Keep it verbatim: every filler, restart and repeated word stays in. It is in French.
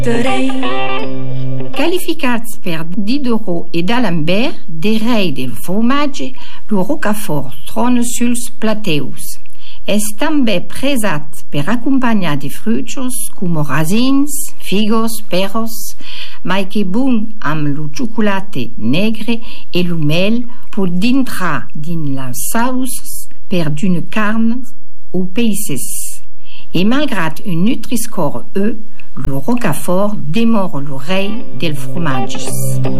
Qualificats per Diderot e d'Alembert, des rei del formatge, lo rocafort trona suls plateus. És també presat per acompanyar de frutos com rasins, figos, perros, mai que bon amb lo chocolate negre e lo mel pot dintrar din les sauces per d'una carn o peixes. Et malgrat un Nutri-Score E, le rocafort demeure le rei del fromages.